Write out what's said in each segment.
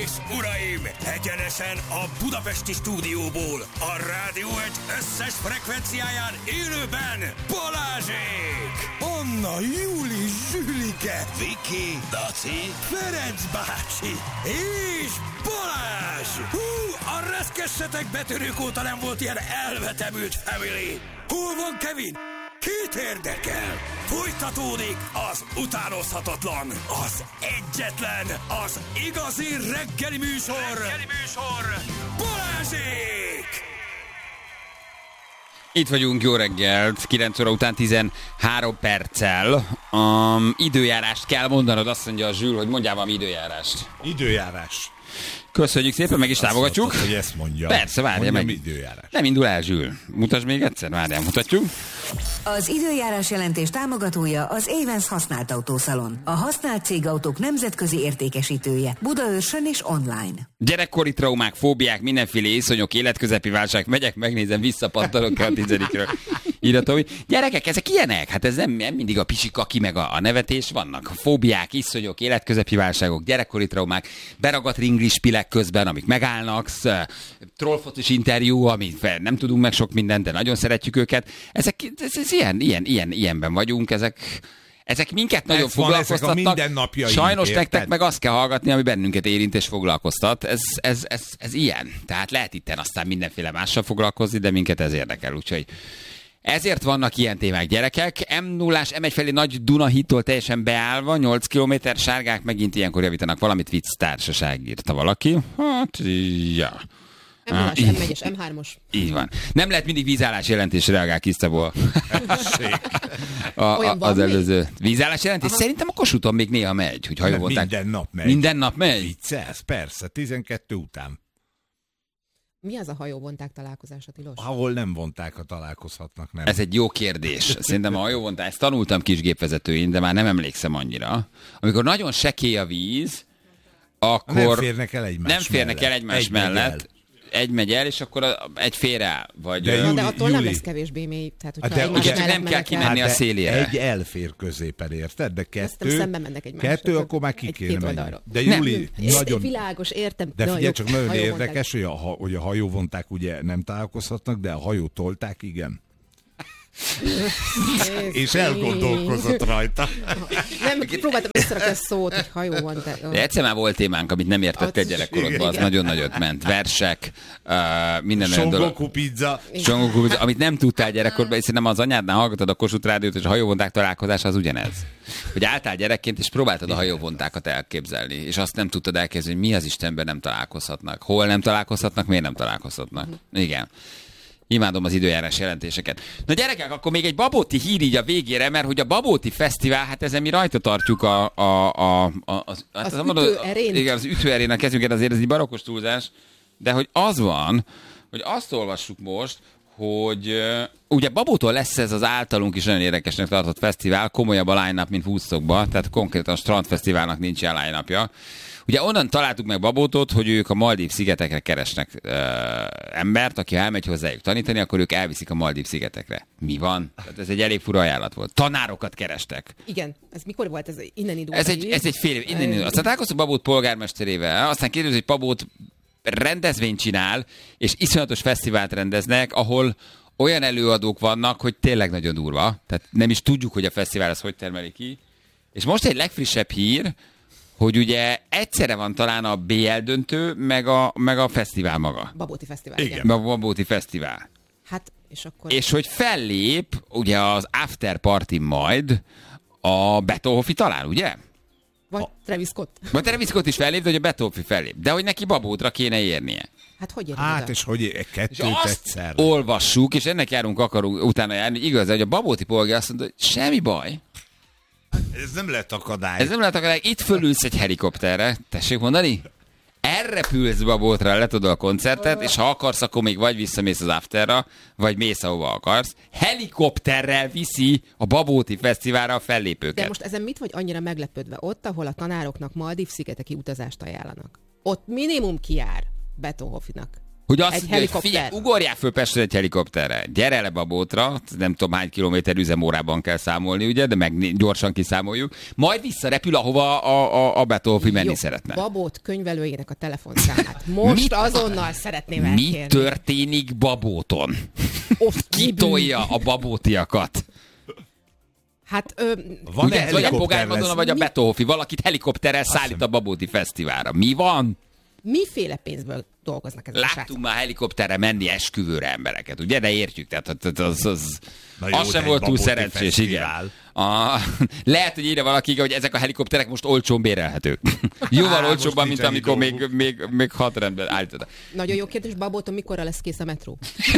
és uraim, egyenesen a budapesti stúdióból, a Rádió Egy összes frekvenciáján élőben Balázsék! Anna, Júli, Zsülike, Viki, Daci, Ferenc bácsi és Balázs! Hú, a reszkessetek betörők óta nem volt ilyen elvetemült family! Hol van Kevin? Kit érdekel? Folytatódik az utánozhatatlan, az egyetlen, az igazi reggeli műsor, Balázsék! Itt vagyunk, jó reggelt, 9 óra után 13 perccel. Időjárást kell mondanod, azt mondja a Zsül, hogy mondjál valami időjárást. Időjárás. Köszönjük szépen, meg is támogatjuk. Azt mondtad, hogy ezt mondja. Persze, várjál meg. Időjárás. Nem indul el, Zsül. Mutasd még egyszer, várjál, mutatjuk. Az időjárás jelentés támogatója az Avens használt autószalon. A használt cégautók nemzetközi értékesítője. Budaörsön és online. Gyerekkori traumák, fóbiák, mindenféle iszonyok, életközepi válság. Megyek, megnézem, visszapattanok a 10-ről. Írhatom, hogy gyerekek, ezek ilyenek? Hát ez nem mindig a pisikaki meg a nevetés, vannak fóbiák, iszonyok, életközepi válságok, gyerekkori traumák, beragadt ringlispilek közben, amik megállnak, trollfotos interjú, amit nem tudunk meg sok mindent, de nagyon szeretjük őket. Ezek ilyenben vagyunk, ezek minket nagyon foglalkoztatnak. Sajnos nektek meg azt kell hallgatni, ami bennünket érint és foglalkoztat. Ez ilyen. Tehát lehet itten aztán mindenféle mással foglalkozni, de minket ez érdekel, úgyhogy ezért vannak ilyen témák, gyerekek. M0-ás M1 felé Nagy Dunahídtól teljesen beállva, 8 km, sárgák megint ilyenkor javítanak valamit, vicc társaság, írta valaki. Hát, ja. M0-as, M1-es, M3-os. Így van. Nem lehet mindig vízállás jelentés, reagál Kisztából. Az előző vízállás jelentés. Aha. Szerintem a Kossuthon még néha megy, hogy hajóvonták. Minden nap megy. Minden nap megy? Viccelsz, persze, 12 után. Mi az a hajóvonták találkozása, tilos? Ahol nem vonták, ha találkozhatnak, nem. Ez egy jó kérdés. Szerintem a hajóvontás, ezt tanultam kisgépvezetőin, de már nem emlékszem annyira. Amikor nagyon sekély a víz, akkor nem férnek el egymás mellett. Egy megy el, és akkor egy félre vagy. De attól nem lesz kevésbé mély. Tehát, ugye nem kell kimenni a szélére. Egy elfér középen, érted? De kettő akkor már ki kéne menni. De Júli, nagyon... Világos, értem. De figyelj, csak nagyon érdekes, hogy a hajóvonták ugye nem találkozhatnak, de a hajó tolták, igen. És elgondolkozott rajta. Nem, próbáltam összerakni a szót, hogy hajó van. De egyszer már volt témánk, amit nem értettél gyerekkorodban, az nagyon nagyot ment. Versek, minden olyan dolog. Songoku pizza, amit nem tudtál gyerekkorban, és nem az anyádnál hallgatod a Kossuth Rádiót, és a hajóvonták találkozása az ugyanez. Hogy álltál gyerekként, és próbáltad a hajóvontákat elképzelni, és azt nem tudtad elképzelni, hogy mi az Istenben nem találkozhatnak. Hol nem találkozhatnak, miért nem találkozhatnak. Igen. Imádom az időjárás jelentéseket. Na gyerekek, akkor még egy babóti hír így a végére, mert hogy a Babóti Fesztivál, hát ezen mi rajta tartjuk az ütőerén. Igen, az ütőerén a kezünket, azért ez egy barokkos túlzás, de hogy az van, hogy azt olvassuk most, hogy ugye Babótól lesz ez az általunk is nagyon érdekesnek tartott fesztivál, komolyabb a line-up, mint Woodstockban, tehát konkrétan a Strandfesztiválnak nincs ilyen line-upja. Ugye onnan találtuk meg Babótot, hogy ők a Maldív-szigetekre keresnek embert, aki elmegy hozzájuk tanítani, akkor ők elviszik a Maldív-szigetekre. Mi van? Tehát ez egy elég fura ajánlat volt. Tanárokat kerestek. Igen. Ez mikor volt? Ez innen indult? Ez egy fél év. Innen indult. Aztán találkoztunk Babót polgármesterével, aztán kérdezik, hogy Babót rendezvényt csinál, és iszonyatos fesztivált rendeznek, ahol olyan előadók vannak, hogy tényleg nagyon durva. Tehát nem is tudjuk, hogy a fesztivál az hogy termeli ki. És most egy legfrissebb hír, hogy ugye egyszerre van talán a BL döntő, meg a fesztivál maga. Babóti Fesztivál, igen. A Babóti Fesztivál. Hát, és akkor... És hogy fellép, ugye az after party majd a Beethoven talán, ugye? Vagy Travis Scott. Vagy Travis Scott is fellép, de hogy a Beethoven fellép. De hogy neki Babótra kéne érnie. Hát hogy érni? Hát, és hogy kettőt egyszer. Olvassuk, és ennek akarunk utána járni, igaz, hogy a Babóti polgár azt mondta, hogy semmi baj. Ez nem lehet akadály. Itt fölülsz egy helikopterre, tessék mondani? Elrepülsz Babótra, letudol a koncertet, és ha akarsz, akkor még vagy visszamész az afterra, vagy mész, ahova akarsz. Helikopterrel viszi a Babóti Fesztiválra a fellépőket. De most ezen mit vagy annyira meglepődve? Ott, ahol a tanároknak Maldív-szigeteki utazást ajánlanak. Ott minimum kijár Beethovennak. Hogy azt Egy mondja, hogy helikopter. figyelj, ugorjál föl Pestre egy helikopterre, gyere le Babótra, nem tudom hány kilométer üzemórában kell számolni, ugye, de meg gyorsan kiszámoljuk, majd visszarepül, ahova a Beethoven menni Jó, szeretne. Babót könyvelőjének a telefonszámát. Most azonnal szeretném elkérni. Mi történik Babóton? Ott Kitolja a babótiakat? Hát, Van-e Ugye, vagy a helikopter Pogány Madonna, lesz? vagy a Beethoven, valakit helikopterrel szállít a Babóti Fesztiválra. Mi van? miféle pénzből dolgoznak ezek a srácok? Láttunk már helikopterre menni esküvőre embereket, ugye? De értjük, tehát az Na jó, az de sem egy volt túl Babóti szerencsés, fesztivál. igen. Lehet, hogy írja valaki, hogy ezek a helikopterek most olcsón bérelhetők. Jóval most olcsóbban, mint nincs amikor annyi még 6 rendben állítottak. Nagyon jó kérdés, Babóton mikorra lesz kész a metró?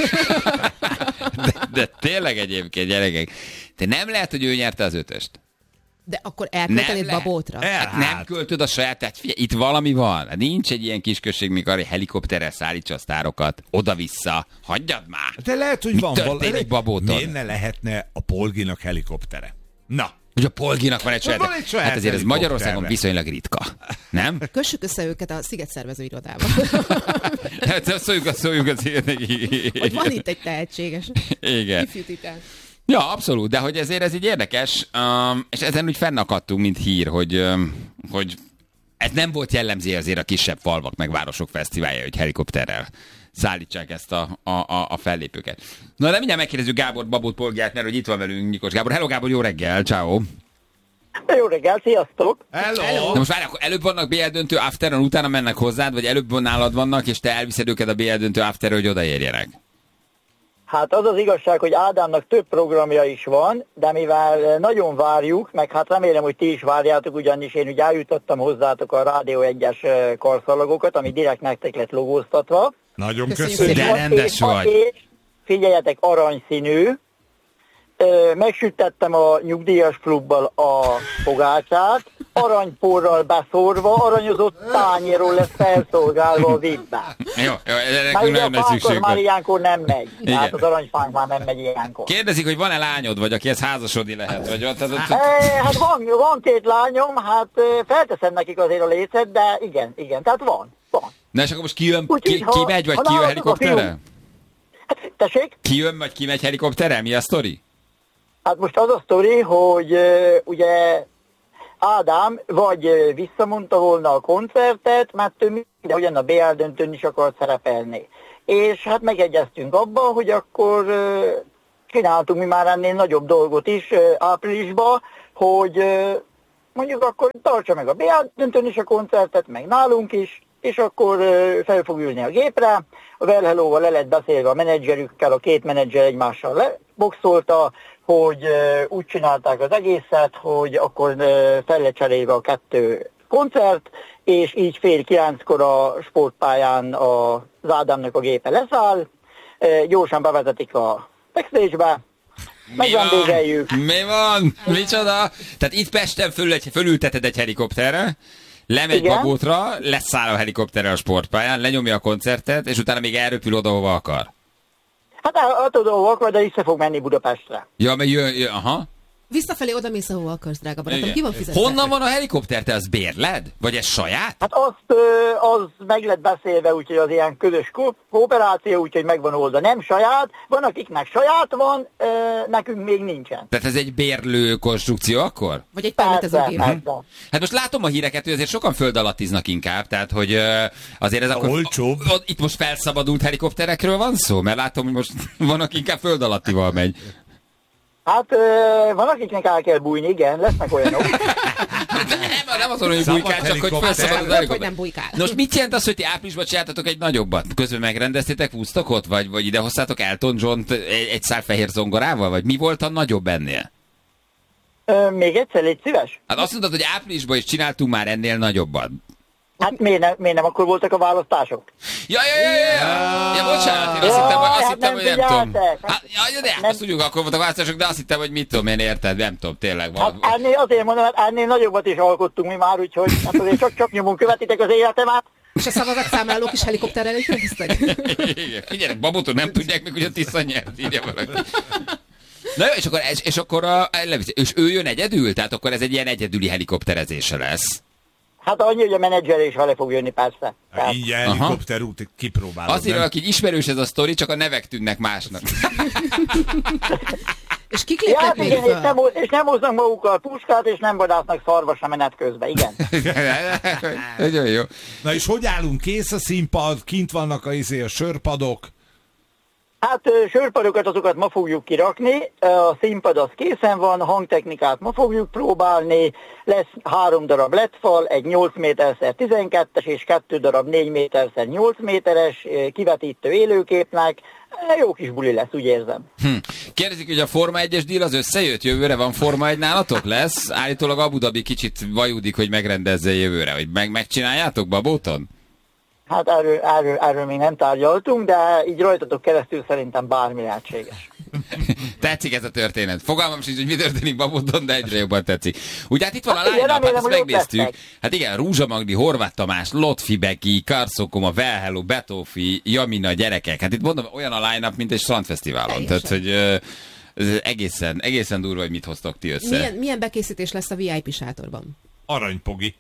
De tényleg egyébként, gyerekek, te nem lehet, hogy ő nyerte az 5-öst. De akkor elköltenéd lehet. Babótra? Hát nem Hát. költöd a saját, tehát figyelj, itt valami van. Nincs egy ilyen kisközség, mikor arra helikopterrel szállítsa a sztárokat, oda-vissza. Hagyjad már! De lehet, hogy Mi van történik Babóton? Miért ne lehetne a Polginak helikoptere? Na, Hogy a Polginak van egy saját... Van egy saját Hát azért ez helikoptere. Magyarországon viszonylag ritka. Nem? Kössük össze őket a Sziget szervező irodában. Hát szóljuk az Hogy van itt egy tehetséges Igen. ifjú titán. Ja, abszolút, de hogy ezért ez így érdekes, és ezen úgy fennakadtunk, mint hír, hogy ez nem volt jellemző azért a kisebb falvak meg városok fesztiválja, hogy helikopterrel szállítsák ezt a fellépőket. Na, de mindjárt megkérdezzük Gábor Babót Polgát, mert hogy itt van velünk Nyikos Gábor. Hello Gábor, jó reggel, ciao. Jó reggel, sziasztok! hello! Na most várj, akkor előbb vannak BL döntő afteron, utána mennek hozzád, vagy előbb nálad vannak, és te elviszed őket a BL döntő afterre, hogy odaérjenek? Hát az az igazság, hogy Ádámnak több programja is van, de mivel nagyon várjuk, meg hát remélem, hogy ti is várjátok, ugyanis én ugye eljutottam hozzátok a Rádió 1-es karszalagokat, ami direkt nektek lett logóztatva. Nagyon Köszönjük köszönjük. De rendes vagy. És figyeljetek, aranyszínű. Megsütettem a nyugdíjas klubbal a pogácsát, aranyporral beszórva, aranyozott tányéról lesz felszolgálva a VIP-be. Jó, Már nekünk ugye a nagyon nagy fánkos szükség már van. ilyenkor nem megy. Igen. Tehát az aranyfánk már nem megy ilyenkor. Kérdezik, hogy van-e lányod, vagy akihez házasodni lehet? Vagy ott, Hát van két lányom, hát felteszem nekik azért a lécet, de igen, tehát van. Na és akkor most ki jön, Úgyhogy, ki megy, vagy ha ki jön nálatok a helikopterrel? fiú- Hát, tessék? Ki jön, vagy ki megy helikopterrel? Mi a sztori? Hát most az a sztori, hogy ugye Ádám vagy visszamondta volna a koncertet, mert ő mindenhogyan a BL döntőn is akart szerepelni. És hát megegyeztünk abba, hogy akkor csináltunk mi már ennél nagyobb dolgot is áprilisban, hogy mondjuk akkor tartsa meg a BL döntőn is a koncertet, meg nálunk is, és akkor fel fog ülni a gépre. A Well Hello-val le lett beszélve a menedzserükkel, a két menedzser egymással leboxolta, hogy úgy csinálták az egészet, hogy akkor fel lett cserélve a 2 koncert, és így 8:30 a sportpályán az Ádámnak a gépe leszáll, gyorsan bevezetik a backstage-be, megvendégeljük. Mi van? Micsoda? Tehát itt Pesten fölülteted egy helikopterre, lemegy Igen. Babótra, leszáll a helikopterre a sportpályán, lenyomja a koncertet, és utána még elröpül oda, hova akar. Hát attól akar, de vissza fog menni Budapestre. Ja, mert jön, aha. Visszafelé oda mész, ahova akarsz, drága barátom. Igen. Ki van fizetve? Honnan van a helikopter? Te az bérled? Vagy ez saját? Hát az meg lett beszélve, úgyhogy az ilyen közös kooperáció, úgyhogy megvan oldva. Nem saját, van akiknek saját van, nekünk még nincsen. Tehát ez egy bérlő konstrukció akkor? Vagy egy permetezőgép. Persze. Hát most látom a híreket, hogy azért sokan föld alattiznak inkább, tehát hogy azért ez akkor... Olcsóbb. Itt most felszabadult helikopterekről van szó? Mert látom, hogy most van, aki inkább föld alattival megy. Hát van akiknek el kell bújni, igen, lesznek olyanok. Nem azon, hogy Szabad bujkál, csak hogy helikopter. felszabadult a Hogy helikopter. nem bujkál. Nos, mit jelent az, hogy ti áprilisban csináltatok egy nagyobbat? Közben megrendeztétek Woodstockot? Vagy idehoztátok Elton John-t egy szál fehér zongorával? Vagy mi volt a nagyobb ennél? Még egyszer, légy szíves? Hát azt mondtad, hogy áprilisban is csináltunk már ennél nagyobbat. Hát miért nem akkor voltak a választások? Ja, bocsánat, én azt Jaj, hittem, hát hogy nem nem tudom. figyeltek. Hát, de Nem. azt tudjuk, akkor voltak választások, de azt hittem, hogy mit tudom én, érted, nem tudom, tényleg. Hát ennél azért mondom, hát ennél nagyobbat is alkottunk mi már, úgyhogy hát azért csak nyomon követitek az életemet. És a szavazatszámlálók is helikopterrel érkeztek? Igen, figyeljenek, Baboton nem tudják meg, hogy a Tisza nyert, írja valaki. Na jó, és akkor és ő jön egyedül? Tehát akkor ez egy ilyen egyedüli helikopterezése lesz. Hát annyi, hogy a menedzser is vele fog jönni, persze. Így helikopterút kipróbálod. Azért, aki ismerős ez a sztori, csak a nevek tűnnek másnak. És kik léptek még föl? És nem hoznak magukkal puskát, és nem vadásznak szarvas a menet közben, igen. Nagyon jó. Na és hogy állunk? Kész a színpad, kint vannak a sörpadok? Hát sörpadokat azokat ma fogjuk kirakni, a színpad az készen van, a hangtechnikát ma fogjuk próbálni, lesz 3 darab LED-fal, egy 8 méter-12-es és 2 darab 4 méter-8 méteres kivetítő élőképnek. Jó kis buli lesz, úgy érzem. Kérdezik, hogy a Forma 1-es díl az összejött? Jövőre van Forma 1 nálatok? Lesz? Állítólag Abu Dhabi kicsit vajudik, hogy megrendezze jövőre. Hogy megcsináljátok Babóton? Hát erről még nem tárgyaltunk, de így rajtatok keresztül szerintem bármi lehetséges. Tetszik ez a történet. Fogalmam sincs, hogy mi történik Babóton, de egyre jobban tetszik. Ugye hát itt van a line-up, hát ezt megnéztük. Hát igen, Rúzsa Magdi, Horváth Tamás, Lotfi Beki, Karszokoma, Velhello, Betófi, Jamina, gyerekek. Hát itt mondom, olyan a line-up, mint egy strandfesztiválon. Tehát, hogy ez egészen durva, hogy mit hoztok ti össze. Milyen bekészítés lesz a VIP sátorban? Aranypogi.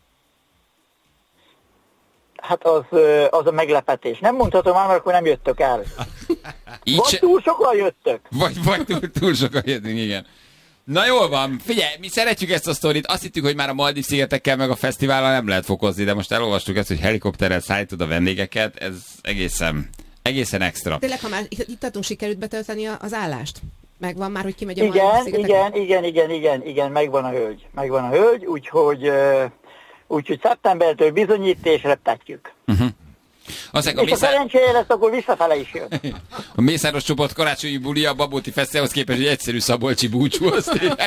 Hát az a meglepetés. Nem mondhatom már, mert akkor nem jöttök el. Vagy túl sokan jöttök. Vagy túl sokan jöttünk, igen. Na jól van, figyelj, mi szeretjük ezt a sztorit, azt hittük, hogy már a Maldív-szigetekkel meg a fesztivállal nem lehet fokozni, de most elolvastuk ezt, hogy helikopterrel szállítod a vendégeket, ez egészen extra. Tényleg, ha már itt tartunk, sikerült betölteni az állást? Megvan már, hogy kimegy a Maldív-szigetekre? Igen, megvan a hölgy, úgyhogy szeptembertől bizonyít és reptetjük. És a szerencséje lesz, akkor visszafele is jön. A Mészáros csoport karácsonyi bulia a Babóti Fesztiválhoz képest egy egyszerű szabolcsi búcsú, az tényleg.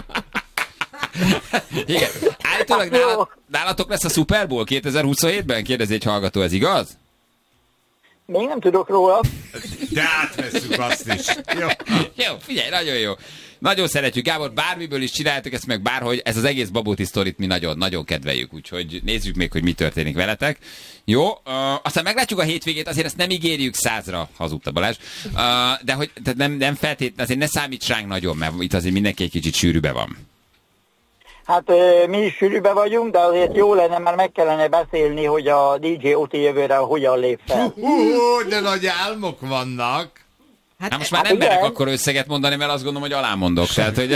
Igen. Állítólag nálatok lesz a Super Bowl 2027-ben? Kérdezi egy hallgató, ez igaz? Még nem tudok róla. De átvesszük azt is. Jó, figyelj, nagyon jó. Nagyon szeretjük, Gábor, bármiből is csináljátok ezt meg bárhogy, ez az egész Babóti sztorit mi nagyon kedveljük, úgyhogy nézzük még, hogy mi történik veletek. Jó, aztán meglátjuk a hétvégét, azért ezt nem ígérjük 100-ra, hazudta Balázs, de hogy nem feltétlenül, azért ne számíts ránk nagyon, mert itt azért mindenki egy kicsit sűrűbe van. Hát mi is sűrűbe vagyunk, de azért jó lenne, mert meg kellene beszélni, hogy a DJ Oti jövőre hogyan lép fel. De nagy álmok vannak. Hát most már nem merek akkor összeget mondani, mert azt gondolom, hogy alámondok. Tehát, hogy...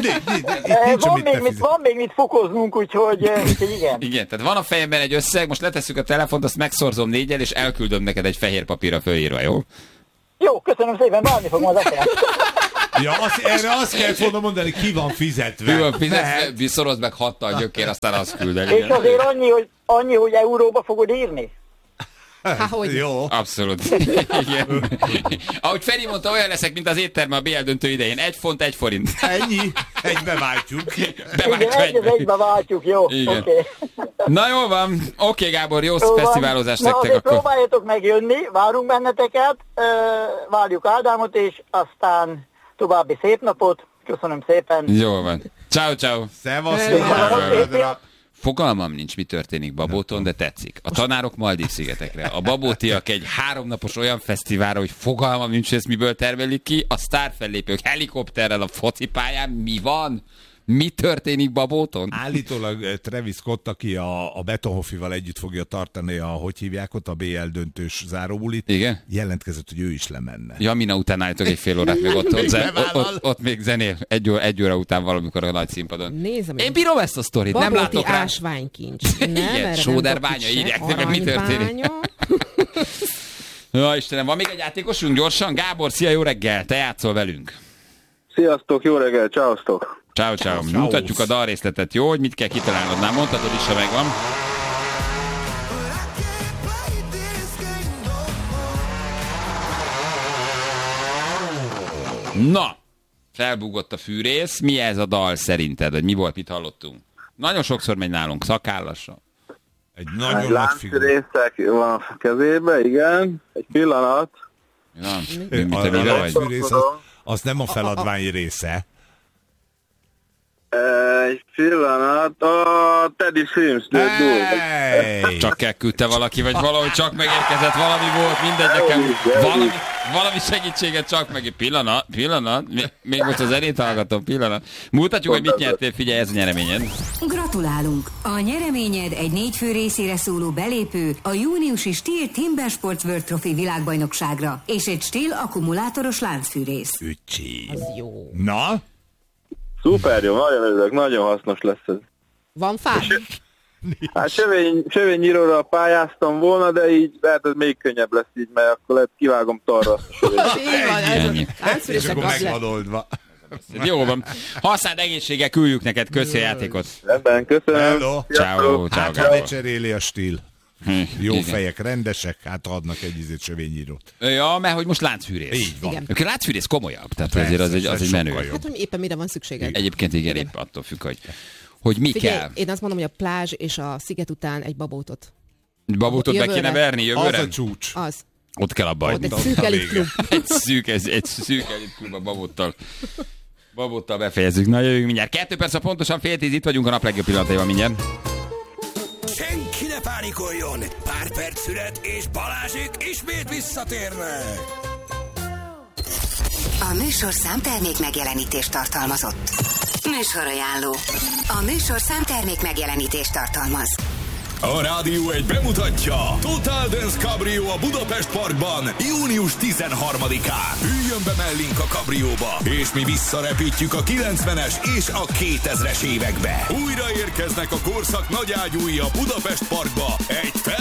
van még mit fokoznunk, úgyhogy igen. Igen, tehát van a fejemben egy összeg, most letesszük a telefont, azt megszorzom 4-el, és elküldöm neked egy fehér papírra fölírva, jó? Jó, köszönöm szépen, várni fogom az akár. Ja, erre azt kellett volna mondani, ki van fizetve. Ki van fizetve, szorozd meg 6-tal gyökér, aztán azt küldeni. És azért annyi, hogy euróba fogod írni? Hogy? Jó. Abszolút. Igen. Ahogy Feri mondta, olyan leszek, mint az étterme a BL döntő idején. 1 font, 1 forint. Ennyi? Egybe váltjuk. Egybe váltjuk, jó. Okay. Na jól van. Oké, Gábor, jó fesztiválozást nektek akkor. Próbáljatok megjönni, várunk benneteket, várjuk Ádámot, és aztán további szép napot. Köszönöm szépen. Jól van. Ciao. Szevasz. Fogalmam nincs, mi történik Babóton, de tetszik. A tanárok Maldív-szigetekre, a babótiak egy 3 napos olyan fesztiválra, hogy fogalmam nincs, hogy ezt miből termelik ki, a sztárfellépők helikopterrel a focipályán, mi van? Mi történik Babóton? Állítólag Travis Scott, aki a Betonhoffival együtt fogja tartani hogy hívják ott, a BL döntős záróbulit. Igen? Jelentkezett, hogy ő is lemenne. Jamina után állítok egy fél órát, még ott még zenél. Egy óra után valamikor a nagy színpadon. Nézem, én bírom ezt a sztorit, nem látok rá. Ásványkincs. Igen, Sóderbánya, írják nekem, mi történik. Ja, Istenem, van még egy játékosunk gyorsan? Gábor, szia, jó reggel, te játszol velünk. Sziasztok, jó reggel, csáosztok! Ciao. Mutatjuk a dalrészletet, jó? Hogy mit kell kitalálnod? Már mondhatod is, ha megvan. Na, felbúgott a fűrész. Mi ez a dal szerinted? Vagy mi volt, mit hallottunk? Nagyon sokszor megy nálunk, szakállasra. Egy nagyon nagy figura. Láncrészek van a kezébe, igen. Egy pillanat. Ja, Az nem a feladvány része. Egy pillanat, a Teddy Swims. Csak elküldte valaki, vagy valahogy csak megérkezett, valami volt, mindegy, nekem valami segítséget csak meg. Pillanat, még most az zenét hallgatom, pillanat. Mutatjuk, hogy mit nyertél, figyelj, ez a nyereményed. Gratulálunk! A nyereményed egy 4 fő részére szóló belépő a júniusi Stihl Timber Sports World Trophy világbajnokságra, és egy Stihl akkumulátoros láncfűrész. Ücsi. Az jó. Na? Szuper jó, nagyon örülök, nagyon hasznos lesz ez. Van fá? Hát sövénynyíróra pályáztam volna, de így lehet, hogy még könnyebb lesz így, mert akkor lehet kivágom tarra azt a sövényt. És akkor megvan oldva. Jó van. Használd egészséggel, küldjük neked, köszi a játékot. Ebben köszönöm. Hello. Ciao, Hát, ha lecseréli a Stihl. Jó Igen. fejek, rendesek, hát adnak egy sövénynyírót. Ja, mert hogy most láncfűrész. Így van. Igen. A láncfűrész komolyabb, tehát Persze, azért az egy menő. sokkal jobb. Hát, hogy éppen mire van szükséged. Egyébként igen, épp attól függ, hogy mi Figyelj, kell. én azt mondom, hogy a plázs és a sziget után egy babótot. Babótot be Jövőre. kéne verni Az jövőre? a csúcs. Az. Ott kell abba Ott hagyni. egy szűk elitklub. Egy szűk elitklub a babottal befejezzük. Na, jövünk mindjárt. 2 perc, pontosan 9:30, itt vagyunk a nap legjobb pillanataival mindjárt. Senki ne pánikoljon! Pár perc szület, és Balázsék ismét visszatérnek! A műsorszám termék megjelenítést tartalmazott. Műsorajánló. A műsorszám termék megjelenítést tartalmaz. A Rádió 1 bemutatja Total Dance Cabrio a Budapest Parkban június 13-án. Üljön be mellénk a kabrióba, és mi visszarepítjük a 90-es és a 2000-es évekbe. Újra érkeznek a korszak nagyágyúi a Budapest Parkba egy